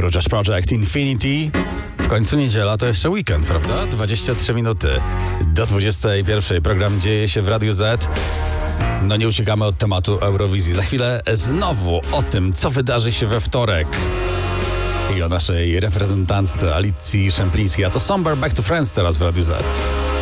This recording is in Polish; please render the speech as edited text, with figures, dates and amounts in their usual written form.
Eurojash Project Infinity. W końcu niedziela to jeszcze weekend, prawda? 23 minuty do 21. Program dzieje się w Radiu Z. No nie uciekamy od tematu Eurowizji. Za chwilę znowu o tym, co wydarzy się we wtorek. I o naszej reprezentantce Alicji Szemplińskiej. A to Somewhere Back to Friends teraz w Radiu Z.